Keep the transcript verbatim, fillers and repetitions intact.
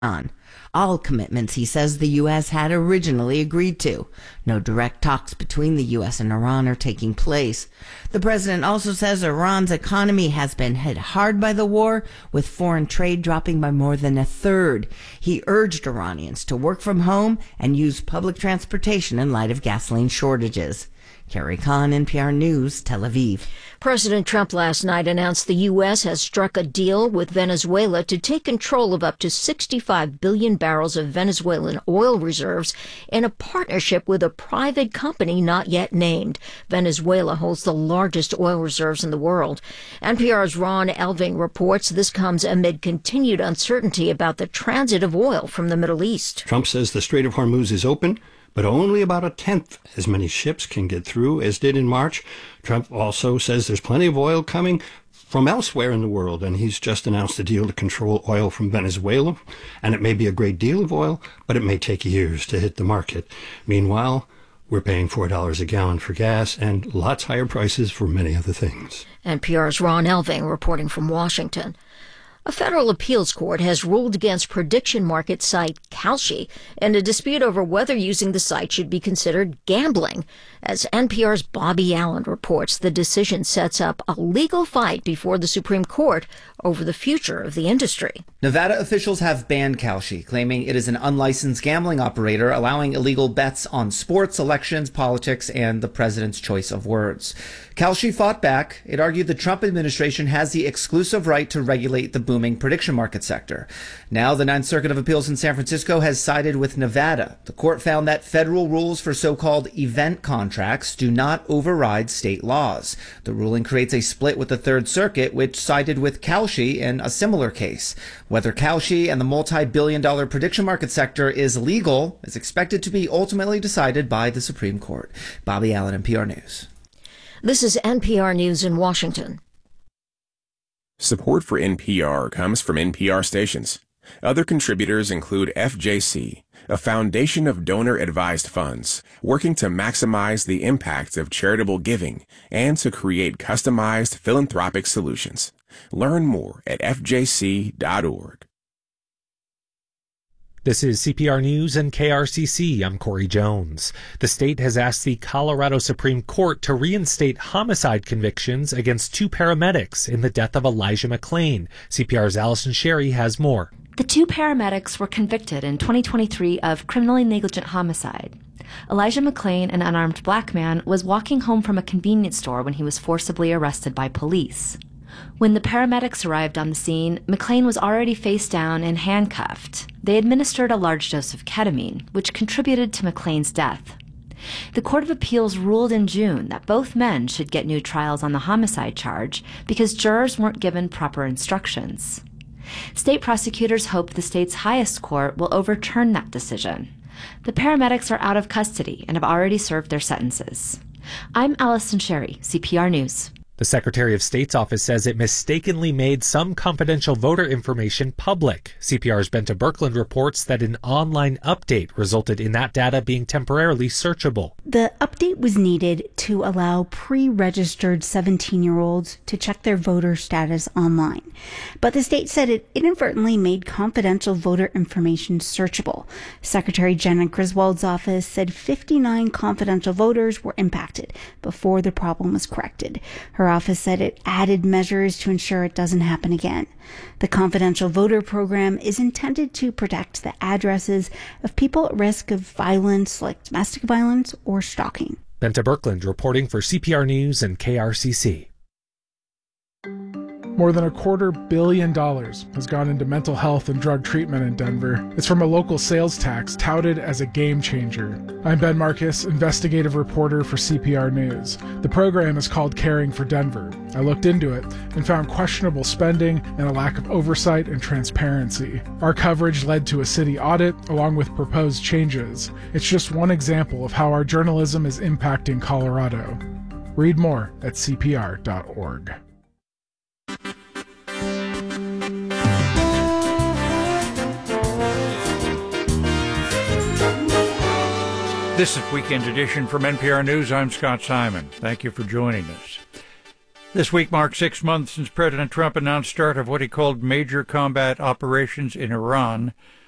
On all commitments he says the U S had originally agreed to. No direct talks between the U S and Iran are taking place. The president also says Iran's economy has been hit hard by the war, with foreign trade dropping by more than a third. He urged Iranians to work from home and use public transportation in light of gasoline shortages. Carrie Kahn, N P R News, Tel Aviv. President Trump last night announced the U S has struck a deal with Venezuela to take control of up to sixty-five billion barrels of Venezuelan oil reserves in a partnership with a private company not yet named. Venezuela holds the largest oil reserves in the world. N P R's Ron Elving reports this comes amid continued uncertainty about the transit of oil from the Middle East. Trump says the Strait of Hormuz is open, but only about a tenth as many ships can get through as did in March. Trump also says there's plenty of oil coming from elsewhere in the world, and he's just announced a deal to control oil from Venezuela. And it may be a great deal of oil, but it may take years to hit the market. Meanwhile, we're paying four dollars a gallon for gas and lots higher prices for many other things. N P R's Ron Elving reporting from Washington. A federal appeals court has ruled against prediction market site Kalshi in a dispute over whether using the site should be considered gambling. As N P R's Bobby Allen reports, the decision sets up a legal fight before the Supreme Court over the future of the industry. Nevada officials have banned Kalshi, claiming it is an unlicensed gambling operator allowing illegal bets on sports, elections, politics, and the president's choice of words. Kalshi fought back. It argued the Trump administration has the exclusive right to regulate the booming prediction market sector. Now, the Ninth Circuit of Appeals in San Francisco has sided with Nevada. The court found that federal rules for so-called event contracts do not override state laws. The ruling creates a split with the Third Circuit, which sided with Kalshi in a similar case. Whether Kalshi and the multi-billion dollar prediction market sector is legal is expected to be ultimately decided by the Supreme Court. Bobby Allen, N P R News. This is N P R News in Washington. Support for N P R comes from N P R stations. Other contributors include F J C, a foundation of donor-advised funds working to maximize the impact of charitable giving and to create customized philanthropic solutions. Learn more at F J C dot org. This is C P R News and K R C C. I'm Corey Jones. The state has asked the Colorado Supreme Court to reinstate homicide convictions against two paramedics in the death of Elijah McClain. C P R's Allison Sherry has more. The two paramedics were convicted in twenty twenty-three of criminally negligent homicide. Elijah McClain, an unarmed black man, was walking home from a convenience store when he was forcibly arrested by police. When the paramedics arrived on the scene, McClain was already face down and handcuffed. They administered a large dose of ketamine, which contributed to McClain's death. The Court of Appeals ruled in June that both men should get new trials on the homicide charge because jurors weren't given proper instructions. State prosecutors hope the state's highest court will overturn that decision. The paramedics are out of custody and have already served their sentences. I'm Allison Sherry, C P R News. The Secretary of State's office says it mistakenly made some confidential voter information public. C P R's Benta Birkeland reports that an online update resulted in that data being temporarily searchable. The update was needed to allow pre-registered seventeen-year-olds to check their voter status online. But the state said it inadvertently made confidential voter information searchable. Secretary Janet Griswold's office said fifty-nine confidential voters were impacted before the problem was corrected. Her office said it added measures to ensure it doesn't happen again. The confidential voter program is intended to protect the addresses of people at risk of violence like domestic violence or stalking. Benta Birkeland reporting for C P R News and K R C C. More than a quarter billion dollars has gone into mental health and drug treatment in Denver. It's from a local sales tax touted as a game changer. I'm Ben Marcus, investigative reporter for C P R News. The program is called Caring for Denver. I looked into it and found questionable spending and a lack of oversight and transparency. Our coverage led to a city audit along with proposed changes. It's just one example of how our journalism is impacting Colorado. Read more at C P R dot org. This is Weekend Edition from N P R News. I'm Scott Simon. Thank you for joining us. This week marks six months since President Trump announced start of what he called major combat operations in Iran.